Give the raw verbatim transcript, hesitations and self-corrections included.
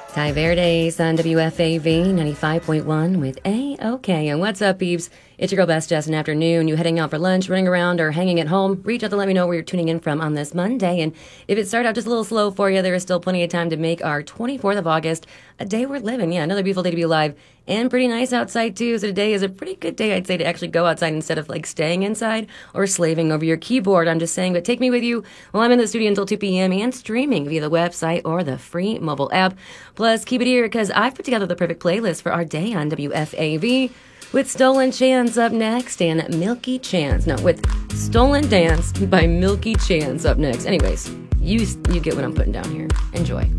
Ty Verdes on W F A V ninety-five point one with A-OK. And what's up, peeps? It's your girl, Best Jess, in afternoon. You heading out for lunch, running around, or hanging at home? Reach out to let me know where you're tuning in from on this Monday. And if it started out just a little slow for you, there is still plenty of time to make our twenty-fourth of August a day worth living. Yeah, another beautiful day to be alive. And pretty nice outside, too. So today is a pretty good day, I'd say, to actually go outside instead of, like, staying inside or slaving over your keyboard. I'm just saying, but take me with you while I'm in the studio until two p.m. and streaming via the website or the free mobile app. Plus, keep it here because I've put together the perfect playlist for our day on W F A V with Stolen Chance up next and Milky Chance. No, with Stolen Dance by Milky Chance up next. Anyways, you, you get what I'm putting down here. Enjoy.